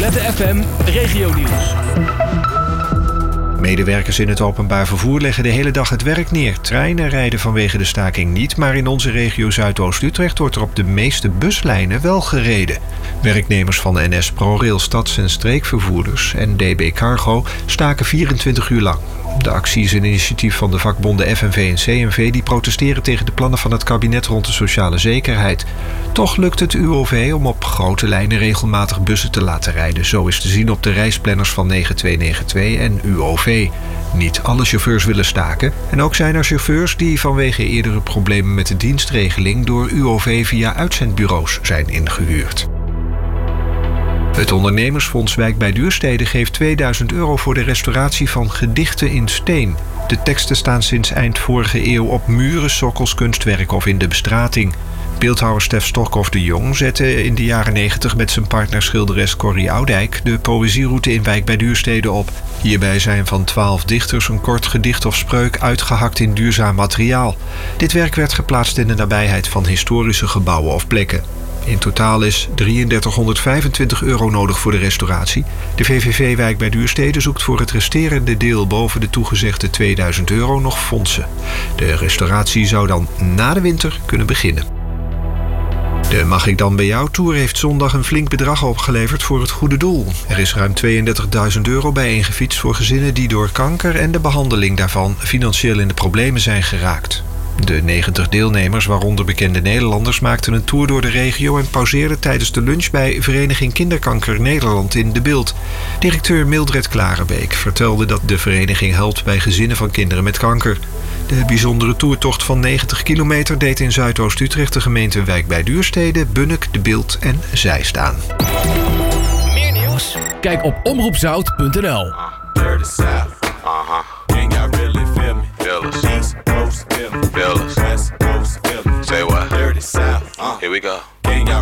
Met de FM Regionieuws. Medewerkers in het openbaar vervoer leggen de hele dag het werk neer. Treinen rijden vanwege de staking niet, maar in onze regio Zuidoost-Utrecht wordt er op de meeste buslijnen wel gereden. Werknemers van NS ProRail stads- en streekvervoerders en DB Cargo staken 24 uur lang. De actie is een initiatief van de vakbonden FNV en CNV die protesteren tegen de plannen van het kabinet rond de sociale zekerheid. Toch lukt het UOV om op grote lijnen regelmatig bussen te laten rijden. Zo is te zien op de reisplanners van 9292 en UOV. Niet alle chauffeurs willen staken. En ook zijn er chauffeurs die vanwege eerdere problemen met de dienstregeling door UOV via uitzendbureaus zijn ingehuurd. Het ondernemersfonds Wijk bij Duurstede geeft 2000 euro voor de restauratie van gedichten in steen. De teksten staan sinds eind vorige eeuw op muren, sokkels, kunstwerk of in de bestrating. Beeldhouwer Stef Stokhoff de Jong zette in de jaren 90 met zijn partner schilderes Corrie Oudijk de poëzieroute in Wijk bij Duurstede op. Hierbij zijn van 12 dichters een kort gedicht of spreuk uitgehakt in duurzaam materiaal. Dit werk werd geplaatst in de nabijheid van historische gebouwen of plekken. In totaal is 3325 euro nodig voor de restauratie. De VVV Wijk bij Duurstede zoekt voor het resterende deel boven de toegezegde 2000 euro nog fondsen. De restauratie zou dan na de winter kunnen beginnen. De Mag ik dan bij jou Tour heeft zondag een flink bedrag opgeleverd voor het goede doel. Er is ruim 32.000 euro bijeengefietst voor gezinnen die door kanker en de behandeling daarvan financieel in de problemen zijn geraakt. De 90 deelnemers, waaronder bekende Nederlanders, maakten een tour door de regio en pauzeerden tijdens de lunch bij Vereniging Kinderkanker Nederland in De Bilt. Directeur Mildred Klarenbeek vertelde dat de vereniging helpt bij gezinnen van kinderen met kanker. De bijzondere toertocht van 90 kilometer deed in Zuidoost-Utrecht de gemeente Wijk bij Duurstede, Bunnik, De Bilt en Zeist aan. Meer nieuws? Kijk op omroepzout.nl. Fellas, West Coast, Say what? Dirty South. Here we go.